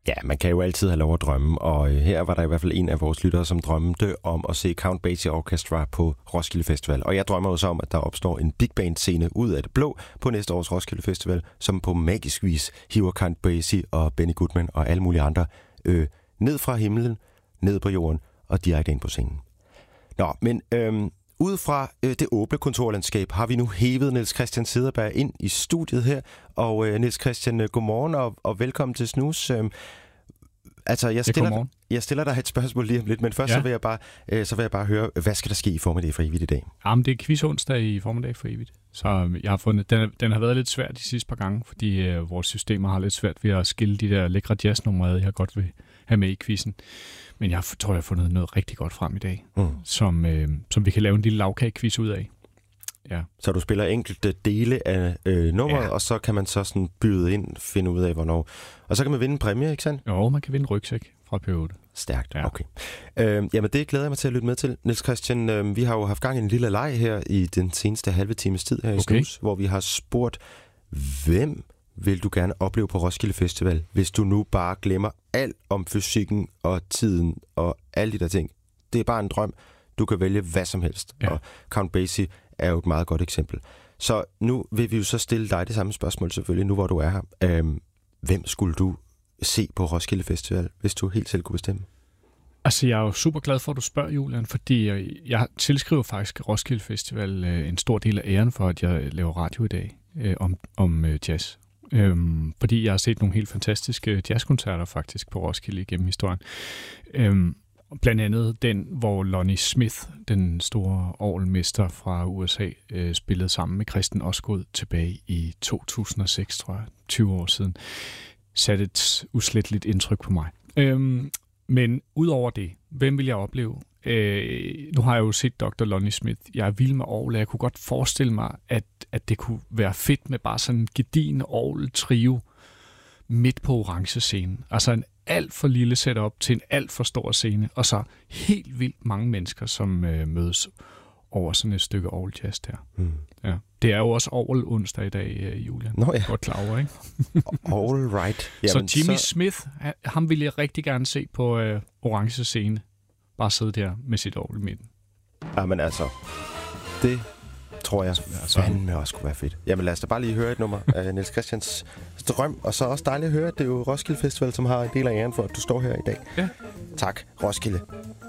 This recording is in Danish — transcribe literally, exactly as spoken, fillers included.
Ja, man kan jo altid have lov at drømme, og her var der i hvert fald en af vores lyttere, som drømte om at se Count Basie Orchestra på Roskilde Festival. Og jeg drømmer jo så om, at der opstår en big band scene ud af det blå på næste års Roskilde Festival, som på magisk vis hiver Count Basie og Benny Goodman og alle mulige andre øh, ned fra himlen, ned på jorden og direkte ind på scenen. Nå, men øh, ud fra øh, det åbne kontorlandskab har vi nu hævet Niels Christian Cederberg ind i studiet her. Og øh, Niels Christian, øh, godmorgen og, og velkommen til Snus. Øh, altså, jeg stiller, ja, jeg stiller dig et spørgsmål lige om lidt, men først ja. så, vil jeg bare, øh, så vil jeg bare høre, hvad skal der ske i formiddag for evigt i dag? Jamen, det er quiz onsdag i formiddag for evigt. Så jeg har fundet, den, den har været lidt svær de sidste par gange, fordi øh, vores systemer har lidt svært ved at skille de der lækre jazznumre, jeg godt vil have med i quizzen. Men jeg tror, jeg har fundet noget rigtig godt frem i dag, mm. som, øh, som vi kan lave en lille lavkagequiz ud af. Ja. Så du spiller enkelte dele af øh, nummeret, ja. og så kan man så sådan byde ind, finde ud af, hvornår. Og så kan man vinde en præmie, ikke sandt? Jo, man kan vinde en rygsæk fra P otte. Stærkt, ja. Okay. Øh, jamen, det glæder jeg mig til at lytte med til. Niels Christian, øh, vi har jo haft gang i en lille leg her i den seneste halve times tid her i okay. Snus, hvor vi har spurgt, hvem vil du gerne opleve på Roskilde Festival, hvis du nu bare glemmer alt om fysikken og tiden og alle de der ting. Det er bare en drøm. Du kan vælge hvad som helst. Ja. Og Count Basie er jo et meget godt eksempel. Så nu vil vi jo så stille dig det samme spørgsmål selvfølgelig, nu hvor du er her. Øhm, hvem skulle du se på Roskilde Festival, hvis du helt selv kunne bestemme? Altså, jeg er jo super glad for, at du spørger, Julian, fordi jeg, jeg tilskriver faktisk Roskilde Festival øh, en stor del af æren for, at jeg laver radio i dag øh, om, om øh, jazz. Øhm, fordi jeg har set nogle helt fantastiske jazzkoncerter faktisk på Roskilde igennem historien. Øhm, blandt andet den, hvor Lonnie Smith, den store orgelmester fra U S A, øh, spillede sammen med Kristen Osgood tilbage i to tusind og seks, tror jeg, tyve år siden. Satte et usletteligt indtryk på mig. Øhm, men udover det, hvem vil jeg opleve? Øh, nu har jeg jo set doktor Lonnie Smith. Jeg er vild med orgel, og jeg kunne godt forestille mig, at, at det kunne være fedt med bare sådan en gedigen orgel-trio midt på orange scenen. Altså en alt for lille setup til en alt for stor scene, og så helt vildt mange mennesker, som øh, mødes over sådan et stykke orgeljazz der. Mm. Ja. Det er jo også orgel onsdag i dag, øh, Julian. Nå ja. Godt klar over, ikke? All right. Jamen, så Jimmy så... Smith, ham vil jeg rigtig gerne se på øh, orange scene. Bare sidde der med sit orgel i midten. Jamen altså, det tror jeg fandme også kunne være fedt. Jamen lad os da bare lige høre et nummer af Niels Christians drøm, og så også dejligt at høre, at det er jo Roskilde Festival, som har en del af æren for, at du står her i dag. Ja. Tak, Roskilde.